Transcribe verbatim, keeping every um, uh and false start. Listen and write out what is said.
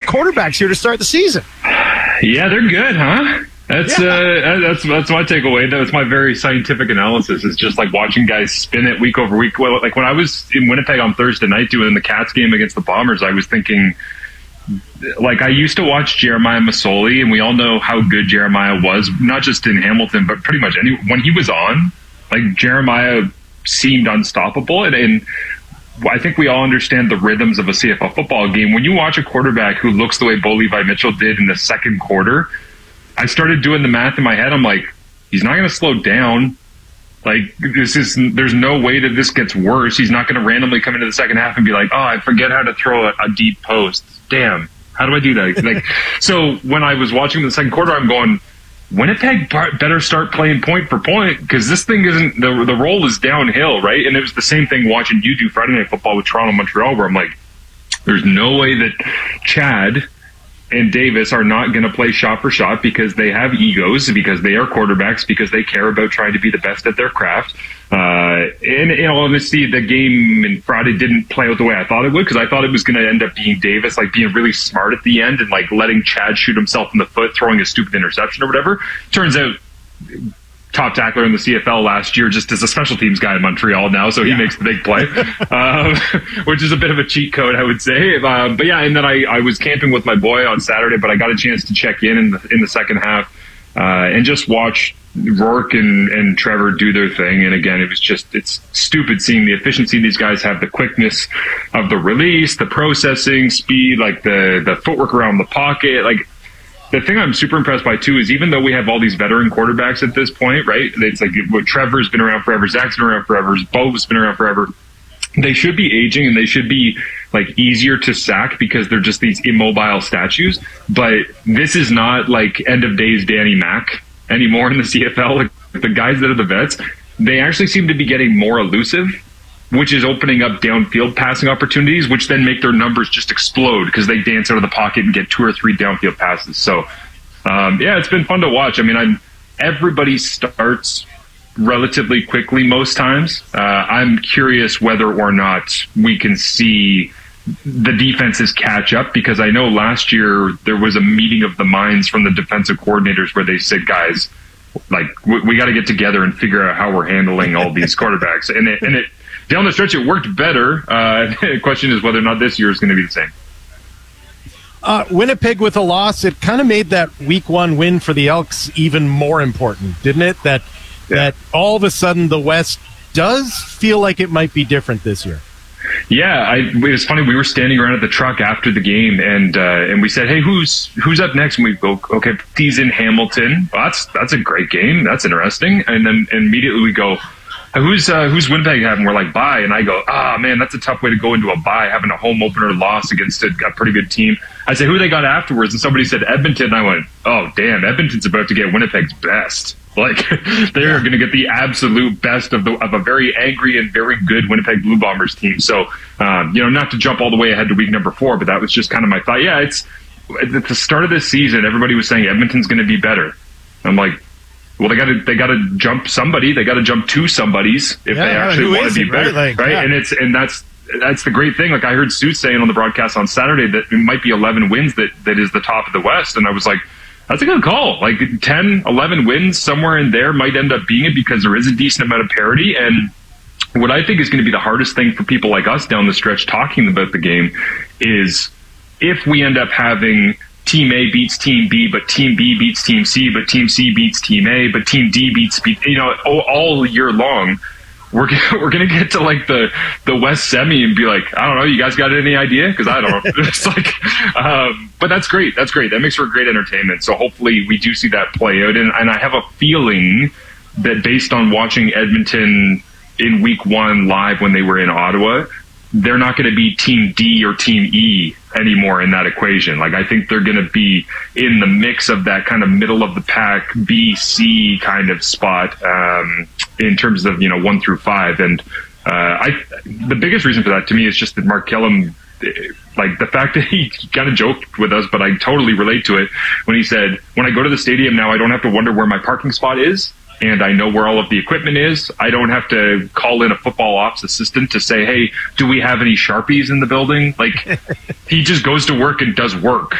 quarterbacks here to start the season. Yeah, they're good, huh? That's yeah. uh, that's that's my takeaway. That's my very scientific analysis. Is just like watching guys spin it week over week. Well, like when I was in Winnipeg on Thursday night doing the Cats game against the Bombers, I was thinking, like, I used to watch Jeremiah Masoli, and we all know how good Jeremiah was, not just in Hamilton, but pretty much any when he was on. Like, Jeremiah seemed unstoppable, and, and I think we all understand the rhythms of a C F L football game. When you watch a quarterback who looks the way Bo Levi Mitchell did in the second quarter, I started doing the math in my head. I'm like, he's not going to slow down. Like, this is, there's no way that this gets worse. He's not going to randomly come into the second half and be like, oh, I forget how to throw a, a deep post. Damn. How do I do that? Like, so when I was watching the second quarter, I'm going, Winnipeg better start playing point for point, because this thing isn't, the the roll is downhill, right? And it was the same thing watching you do Friday Night Football with Toronto Montreal, where I'm like, there's no way that Chad and Davis are not going to play shot for shot, because they have egos, because they are quarterbacks, because they care about trying to be the best at their craft. Uh, and in all honesty, the game in Friday didn't play out the way I thought it would, because I thought it was going to end up being Davis, like, being really smart at the end and, like, letting Chad shoot himself in the foot, throwing a stupid interception or whatever. Turns out, top tackler in the C F L last year, just as a special teams guy in Montreal now, so he yeah. makes the big play, um, which is a bit of a cheat code, I would say. Uh, but yeah, and then I, I was camping with my boy on Saturday, but I got a chance to check in in the, in the second half uh, and just watch Rourke and, and Trevor do their thing. And again, it was just, it's stupid seeing the efficiency these guys have, the quickness of the release, the processing speed, like the, the footwork around the pocket, like, the thing I'm super impressed by, too, is even though we have all these veteran quarterbacks at this point, right? It's like well, Trevor's been around forever, Zach's been around forever, Bo's been around forever. They should be aging, and they should be, like, easier to sack because they're just these immobile statues. But this is not, like, end-of-days Danny Mac anymore in the C F L. Like, the guys that are the vets, they actually seem to be getting more elusive, which is opening up downfield passing opportunities, which then make their numbers just explode because they dance out of the pocket and get two or three downfield passes. So, um, yeah, it's been fun to watch. I mean, I'm, everybody starts relatively quickly most times. Uh, I'm curious whether or not we can see the defenses catch up, because I know last year there was a meeting of the minds from the defensive coordinators where they said, guys, like, we, we got to get together and figure out how we're handling all these quarterbacks. And it, and it, down the stretch, it worked better. Uh, the question is whether or not this year is going to be the same. Uh, Winnipeg with a loss, it kind of made that week one win for the Elks even more important, didn't it? That yeah. that all of a sudden the West does feel like it might be different this year. Yeah, I, it was funny. We were standing around at the truck after the game, and uh, and we said, "Hey, who's who's up next?" And we go, "Okay, he's in Hamilton. Well, that's that's a great game. That's interesting." And then immediately we go, Who's uh, who's Winnipeg having? We're like, bye. And I go, ah, man, that's a tough way to go into a bye, having a home opener loss against a, a pretty good team. I say, who they got afterwards? And somebody said Edmonton. And I went, oh, damn, Edmonton's about to get Winnipeg's best. Like, they're yeah. going to get the absolute best of the of a very angry and very good Winnipeg Blue Bombers team. So, um, you know, not to jump all the way ahead to week number four, but that was just kind of my thought. Yeah, it's at the start of this season, everybody was saying Edmonton's going to be better. I'm like, well, they got to they got to jump somebody. They got to jump two somebodies if yeah, they actually want to be better, right? right? Yeah. And it's and that's that's the great thing. Like, I heard Stu saying on the broadcast on Saturday that it might be eleven wins that that is the top of the West, and I was like, that's a good call. Like ten, eleven wins somewhere in there might end up being it, because there is a decent amount of parity. And what I think is going to be the hardest thing for people like us down the stretch talking about the game is if we end up having Team A beats Team B, but Team B beats Team C, but Team C beats Team A, but Team D beats B. You know, all, all year long, we're we're gonna get to like the the West semi and be like, I don't know, you guys got any idea? Because I don't know. It's like, um, but that's great. That's great. That makes for great entertainment. So hopefully we do see that play out. And, and I have a feeling that based on watching Edmonton in Week One live when they were in Ottawa, they're not going to be Team D or Team E anymore in that equation. Like, I think they're going to be in the mix of that kind of middle of the pack B C kind of spot um, in terms of, you know, one through five. And uh, I, the biggest reason for that to me is just that Mark Killam, like the fact that he kind of joked with us, but I totally relate to it when he said, when I go to the stadium now, I don't have to wonder where my parking spot is. And I know where all of the equipment is. I don't have to call in a football ops assistant to say, hey, do we have any Sharpies in the building? Like, he just goes to work and does work.